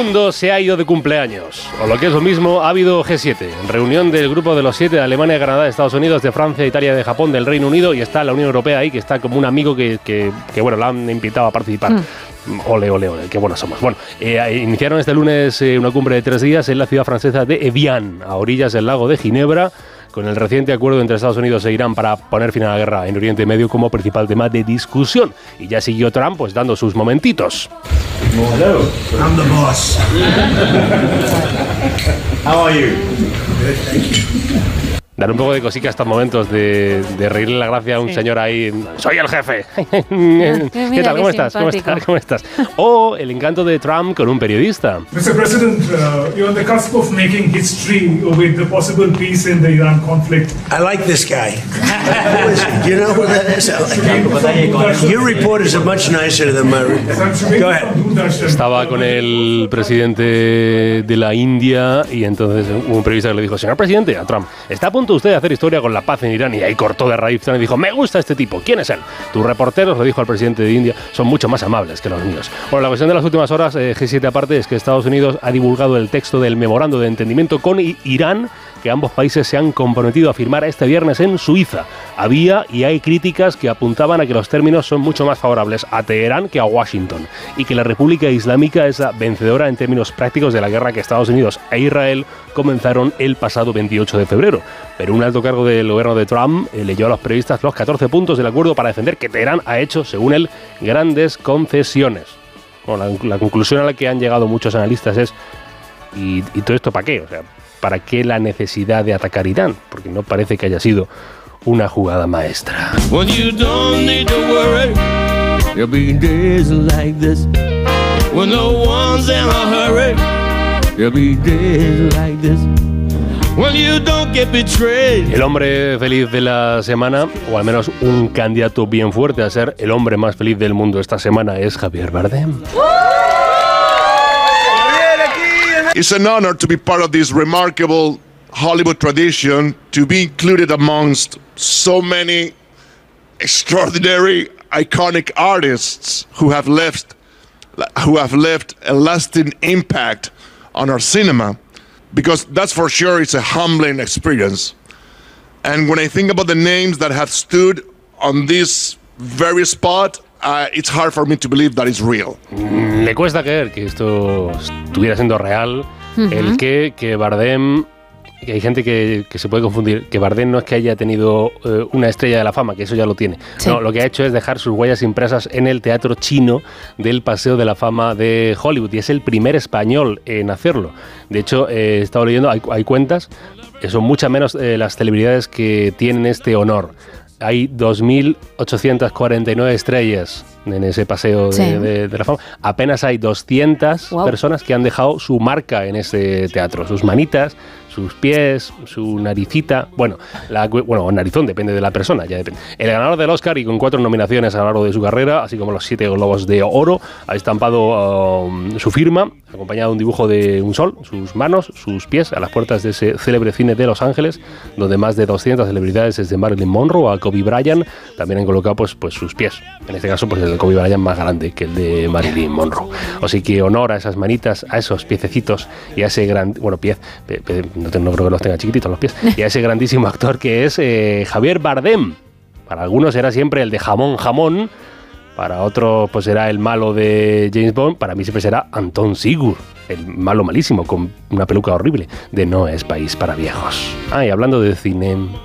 mundo se ha ido de cumpleaños. O lo que es lo mismo, ha habido G7, reunión del grupo de los 7 de Alemania, Canadá, de Estados Unidos, de Francia, Italia, de Japón, del Reino Unido, y está la Unión Europea ahí, que está como un amigo que bueno, la han invitado a participar. Ole, ole, ole, qué buenos somos. Bueno, iniciaron este lunes una cumbre de 3 días en la ciudad francesa de Evian, a orillas del lago de Ginebra, con el reciente acuerdo entre Estados Unidos e Irán para poner fin a la guerra en Oriente Medio como principal tema de discusión. Y ya siguió Trump pues dando sus momentitos. Hello, I'm the boss. How are you? Good, thank you. Dar un poco de cosica a estos momentos de reírle la gracia a un señor ahí. ¡Soy el jefe! ¿Qué tal? ¿Cómo estás? ¿Cómo estás? O el encanto de Trump con un periodista. Mr. President, you're on the cusp of making history with the possible peace in the Iran conflict. I like this guy. Who is he? Do you know who that is? Your reporters are much nicer than my reporters. Go ahead. Estaba con el presidente de la India y entonces un periodista que le dijo: señor presidente, a Trump, ¿está a punto usted de hacer historia con la paz en Irán? Y ahí cortó de raíz y dijo: me gusta este tipo, ¿quién es él? Tus reporteros, lo dijo al presidente de India, son mucho más amables que los míos. Bueno, la cuestión de las últimas horas, G7 aparte, es que Estados Unidos ha divulgado el texto del memorando de entendimiento con Irán, que ambos países se han comprometido a firmar este viernes en Suiza. Había y hay críticas que apuntaban a que los términos son mucho más favorables a Teherán que a Washington, y que la República Islámica es la vencedora en términos prácticos de la guerra que Estados Unidos e Israel comenzaron el pasado 28 de febrero. Pero un alto cargo del gobierno de Trump leyó a los periodistas los 14 puntos del acuerdo para defender que Teherán ha hecho, según él, grandes concesiones. Bueno, la conclusión a la que han llegado muchos analistas es: ¿y todo esto para qué? O sea, ¿para qué la necesidad de atacar Irán? Porque no parece que haya sido una jugada maestra. When you don't need to worry, there'll be days like this. When no one's in a hurry, there'll be days like this. When you don't get betrayed. El hombre feliz de la semana, o al menos un candidato bien fuerte a ser el hombre más feliz del mundo esta semana, es Javier Bardem. It's an honor to be part of this remarkable Hollywood tradition, to be included amongst so many extraordinary, iconic artists who have left a lasting impact on our cinema, because that's for sure it's a humbling experience. And when I think about the names that have stood on this very spot, it's hard for me to believe that it's real. Le cuesta creer que esto estuviera siendo real. El que Bardem, que hay gente que se puede confundir, que Bardem no es que haya tenido una estrella de la fama, que eso ya lo tiene. Sí. No, lo que ha hecho es dejar sus huellas impresas en el teatro chino del Paseo de la Fama de Hollywood, y es el primer español en hacerlo. De hecho, he estado leyendo, hay cuentas, son muchas menos las celebridades que tienen este honor. Hay 2.849 estrellas en ese paseo de la fama. Apenas hay 200 personas que han dejado su marca en ese teatro. Sus manitas, sus pies, su naricita. Bueno, narizón, depende de la persona. Ya depende. El ganador del Oscar, y con 4 nominaciones a lo largo de su carrera, así como los 7 Globos de Oro, ha estampado su firma, acompañado de un dibujo de un sol, sus manos, sus pies, a las puertas de ese célebre cine de Los Ángeles, donde más de 200 celebridades, desde Marilyn Monroe a Kobe Bryant, también han colocado pues sus pies. En este caso, pues el de Kobe Bryant más grande que el de Marilyn Monroe. Así que honor a esas manitas, a esos piececitos y a ese gran... Bueno, no creo que los tenga chiquititos los pies. Y a ese grandísimo actor que es Javier Bardem. Para algunos era siempre el de jamón. Para otros pues será el malo de James Bond. Para mí siempre será Anton Sigurd, el malo malísimo con una peluca horrible de No es país para viejos. Y hablando de cine...